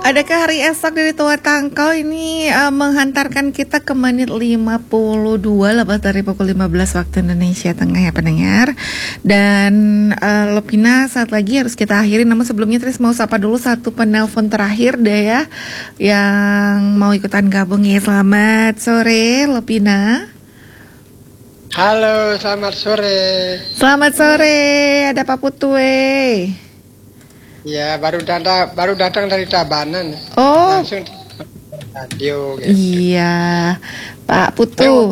Adakah hari esok dari Tua Tangkau ini menghantarkan kita ke menit 52 lepas dari pukul 15 waktu Indonesia Tengah ya pendengar. Dan Lopina saat lagi harus kita akhiri, namun sebelumnya Tris mau sapa dulu satu penelpon terakhir deh ya, yang mau ikutan gabung ya. Selamat sore Lopina. Halo, selamat sore. Selamat sore, ada Pak Putwe. Ya, baru datang dari Tabanan. Oh, Langsung di radio. Gitu. iya, Pak Putu.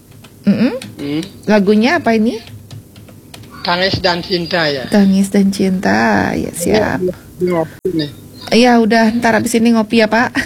Lagunya apa ini? Tangis dan Cinta ya. Tangis dan Cinta, ya siap. Iya, udah ntar abis ini ngopi ya Pak.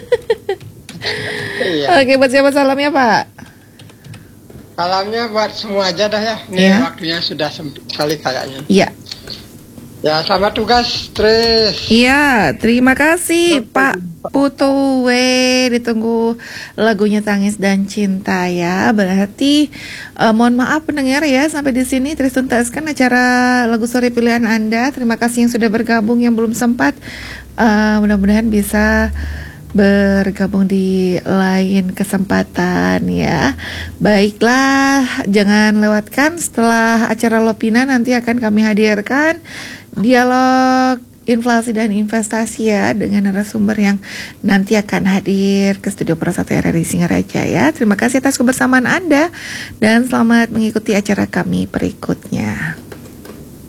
Iya. Oke, buat siapa salamnya Pak? Salamnya buat semua aja dah ya. Nih Ya. waktunya sudah sempit sekali kayaknya. Iya. Ya, selamat tugas, Tris. Iya, terima kasih Pak Putuwe. Ditunggu lagunya Tangis dan Cinta ya. Berarti mohon maaf pendengar ya, sampai di sini Tris tuntaskan acara lagu sore pilihan Anda. Terima kasih yang sudah bergabung, yang belum sempat mudah-mudahan bisa bergabung di lain kesempatan ya. Baiklah, jangan lewatkan setelah acara Lopina nanti akan kami hadirkan dialog inflasi dan investasi ya dengan narasumber yang nanti akan hadir ke studio Pro 1 RRI Singaraja ya. Terima kasih atas kebersamaan Anda dan selamat mengikuti acara kami berikutnya.